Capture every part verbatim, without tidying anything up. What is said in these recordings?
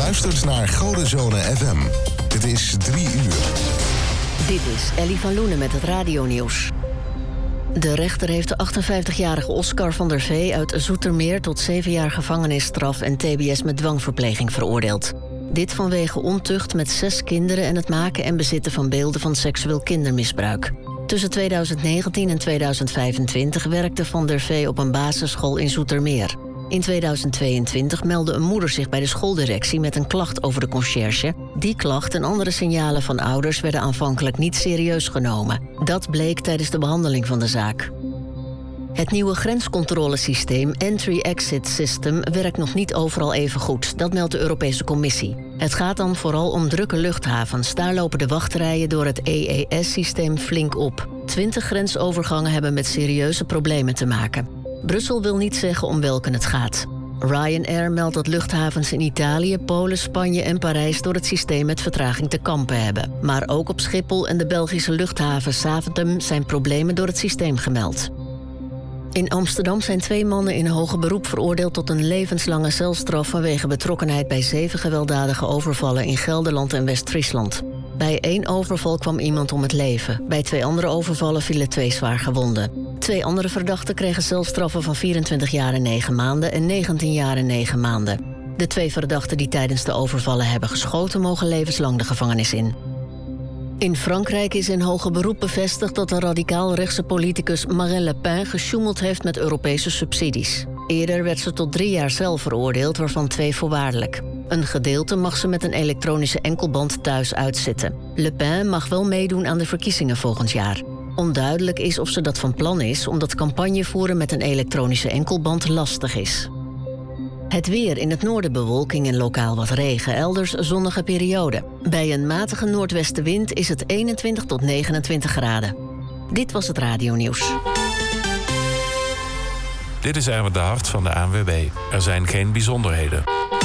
luistert naar Godenzone F M. Het is drie uur. Dit is Ellie van Loenen met het radionieuws. De rechter heeft de achtenvijftigjarige Oscar van der Vee uit Zoetermeer tot zeven jaar gevangenisstraf en T B S met dwangverpleging veroordeeld. Dit vanwege ontucht met zes kinderen en het maken en bezitten van beelden van seksueel kindermisbruik. Tussen tweeduizend negentien en tweeduizend vijfentwintig werkte Van der Vee op een basisschool in Zoetermeer. In tweeduizend tweeëntwintig meldde een moeder zich bij de schooldirectie met een klacht over de conciërge. Die klacht en andere signalen van ouders werden aanvankelijk niet serieus genomen. Dat bleek tijdens de behandeling van de zaak. Het nieuwe grenscontrolesysteem Entry-Exit System werkt nog niet overal even goed. Dat meldt de Europese Commissie. Het gaat dan vooral om drukke luchthavens. Daar lopen de wachtrijen door het E E S-systeem flink op. Twintig grensovergangen hebben met serieuze problemen te maken. Brussel wil niet zeggen om welke het gaat. Ryanair meldt dat luchthavens in Italië, Polen, Spanje en Parijs door het systeem met vertraging te kampen hebben. Maar ook op Schiphol en de Belgische luchthaven Zaventem zijn problemen door het systeem gemeld. In Amsterdam zijn twee mannen in hoger beroep veroordeeld tot een levenslange celstraf vanwege betrokkenheid bij zeven gewelddadige overvallen in Gelderland en West-Friesland. Bij één overval kwam iemand om het leven. Bij twee andere overvallen vielen twee zwaar gewonden. Twee andere verdachten kregen celstraffen van vierentwintig jaar en negen maanden en negentien jaar en negen maanden. De twee verdachten die tijdens de overvallen hebben geschoten mogen levenslang de gevangenis in. In Frankrijk is in hoger beroep bevestigd dat de radicaal-rechtse politicus Marine Le Pen gesjoemeld heeft met Europese subsidies. Eerder werd ze tot drie jaar cel veroordeeld, waarvan twee voorwaardelijk. Een gedeelte mag ze met een elektronische enkelband thuis uitzitten. Le Pen mag wel meedoen aan de verkiezingen volgend jaar. Onduidelijk is of ze dat van plan is, omdat campagne voeren met een elektronische enkelband lastig is. Het weer: in het noorden bewolking en lokaal wat regen, elders zonnige periode. Bij een matige noordwestenwind is het eenentwintig tot negenentwintig graden. Dit was het radionieuws. Dit is Erwin de Hart van de A N W B. Er zijn geen bijzonderheden.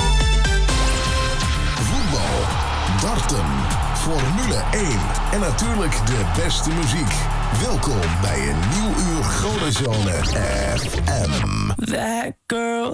Voetbal, darten, Formule één en natuurlijk de beste muziek. Welkom bij een nieuw uur Godenzone F M. That girl